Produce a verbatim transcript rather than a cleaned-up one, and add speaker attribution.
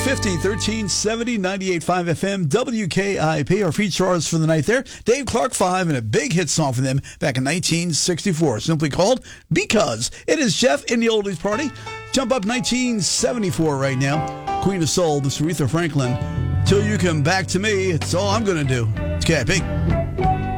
Speaker 1: fifty, thirteen seventy, ninety-eight point five F M, W K I P. Our feature artists for the night there, Dave Clark Five, and a big hit song from them back in nineteen sixty-four, simply called Because. It is Jeff in the Oldies Party. Jump up nineteen seventy-four right now. Queen of Soul, Miss Aretha Franklin. Till you come back to me, it's all I'm going to do. It's K I P.